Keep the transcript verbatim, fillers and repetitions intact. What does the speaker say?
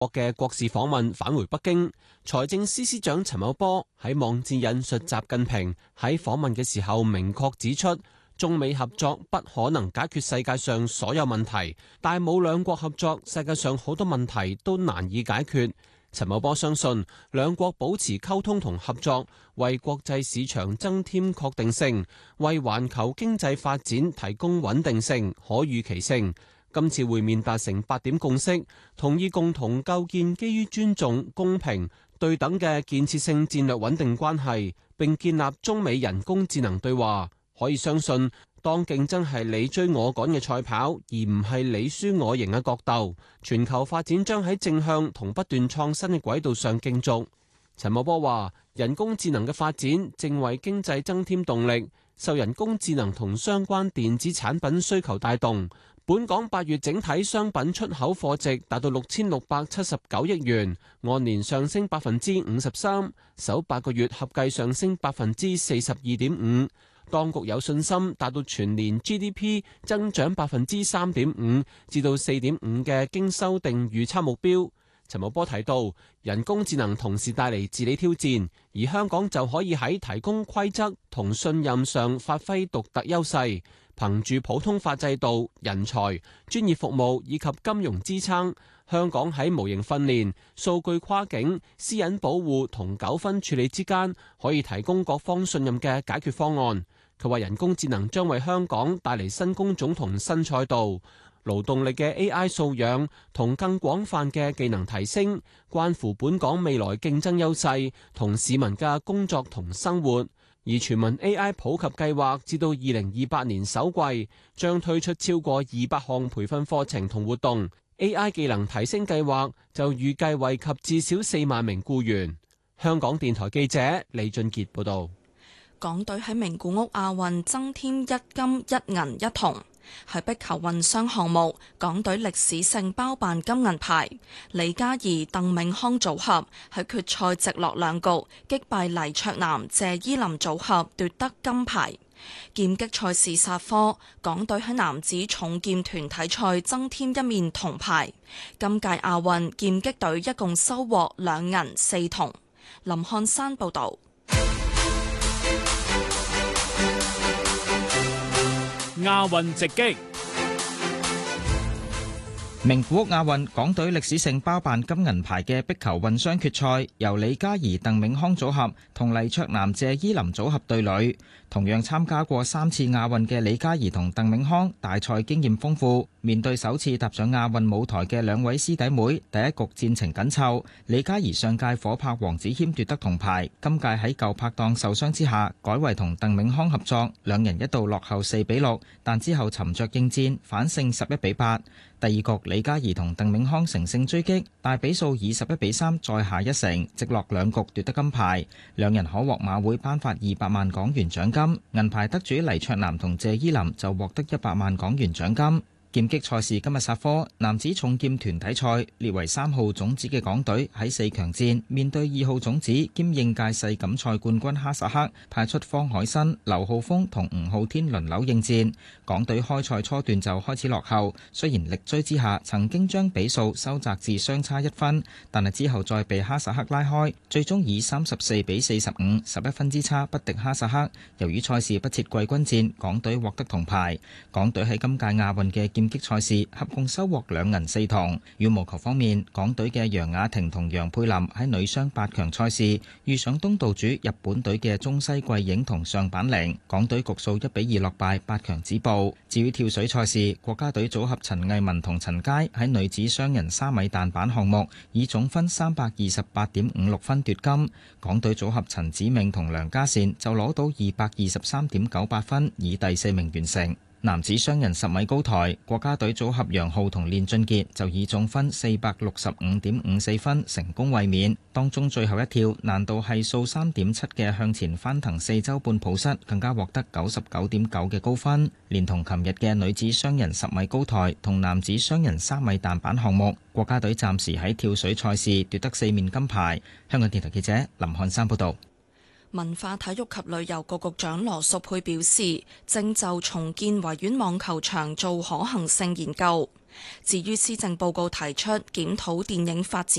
國嘅國事訪問返回北京。財政司司長陳茂波喺網誌引述習近平喺訪問嘅時候明確指出，中美合作不可能解決世界上所有問題，但冇兩國合作，世界上好多問題都難以解決。陳茂波相信，兩國保持溝通同合作，為國際市場增添確定性，為環球經濟發展提供穩定性、可預期性。今次會面達成八點共識，同意共同構建基於尊重、公平、對等嘅建設性戰略穩定關係，並建立中美人工智能對話。可以相信，當競爭係你追我趕嘅賽跑，而唔係你輸我贏嘅角鬥，全球發展將喺正向同不斷創新嘅軌道上競逐。陳茂波話：人工智能嘅發展正為經濟增添動力，受人工智能同相關電子產品需求帶動。本港八月整體商品出口貨值達到六千六百七十九億元，按年上升百分之五十三，首八個月合計上升百分之四十二點五。當局有信心達到全年 G D P 增長百分之三點五至到四點五嘅經修訂預測目標。陳茂波提到，人工智能同時帶嚟治理挑戰，而香港就可以喺提供規則同信任上發揮獨特優勢。憑住普通法制度、人才、專業服務以及金融支撐，香港喺模型訓練、數據跨境、私隱保護同糾紛處理之間，可以提供各方信任嘅解決方案。佢話人工智能將為香港帶嚟新工種同新賽道，勞動力嘅 A I 素養同更廣泛嘅技能提升，關乎本港未來競爭優勢同市民嘅工作同生活。而全民 A I 普及計劃至到二零二八年首季，將推出超過二百項培訓課程同活動。A I 技能提升計劃就預計惠及至少四萬名僱員。香港電台記者李俊傑報導。 港隊喺名古屋亞運增添一金一銀一銅。喺壁球混雙項目，港隊歷史性包辦金銀牌。李嘉怡、鄧銘康組合喺決賽直落兩局擊敗黎卓南、謝依霖組合奪得金牌。劍擊賽事煞科，港隊喺男子重劍團體賽增添一面銅牌。今屆亞運劍擊隊一共收穫兩銀四銅。林漢山報導。 亞運直擊。 名古屋亞運，港隊歷史性包辦金銀牌嘅壁球混雙決賽，由李嘉怡、鄧銘康組合同黎卓南、謝依霖組合對壘。同樣參加過三次亞運嘅李嘉怡同鄧銘康，大賽經驗豐富，面對首次踏上亞運舞台嘅兩位師弟妹，第一局戰情緊湊。李嘉怡上屆火拍黃子謙奪得銅牌，今屆喺舊拍檔受傷之下，改為同鄧銘康合作，兩人一度落後四比六，但之後沉着應戰，反勝十一比八。第二局李嘉怡同鄧銘康乘勝追擊，大比數以十一比三再下一城，直落兩局奪得金牌。兩人可獲馬會頒發二百萬港元獎金，銀牌得主黎卓南同謝依霖就獲得一百萬港元獎金。劍擊賽事今日煞科，男子重劍團體賽列為三號種子嘅港隊喺四強戰面對二號種子兼應屆世錦賽冠軍哈薩克，派出方海新、劉浩峰同吳浩天輪流應戰。港隊開賽初段就開始落後，雖然力追之下曾經將比數收窄至相差一分，但係之後再被哈薩克拉開，最終以三十四比四十五十一分之差不敵哈薩克。由於賽事不設季軍戰，港隊獲得銅牌。港隊喺今屆亞運嘅劍擊賽事合共收穫兩銀四銅。羽毛球方面，港隊嘅楊雅婷同楊佩琳喺女雙八強賽事遇上東道主日本隊嘅中西桂影同上板玲，港隊局數一比二落敗，八強止步。至於跳水賽事，國家隊組合陳藝文同陳佳喺女子雙人三米彈板項目以總分三百二十八點五六分奪金，港隊組合陳子明同梁家善就攞到二百二十三點九八分，以第四名完成。男子雙人十米高台，國家隊組合楊昊同練俊傑就以總分四百六十五點五四分成功衛冕。當中最後一跳難度係數三點七嘅向前翻騰四周半抱膝，更加獲得九十九點九嘅高分。連同琴日嘅女子雙人十米高台同男子雙人三米彈板項目，國家隊暫時喺跳水賽事奪得四面金牌。香港電台記者林漢山報道。 文化體育及旅遊局局長羅淑佩表示，正就重建維園網球場做可行性研究。 至於施政報告提出檢討電影發展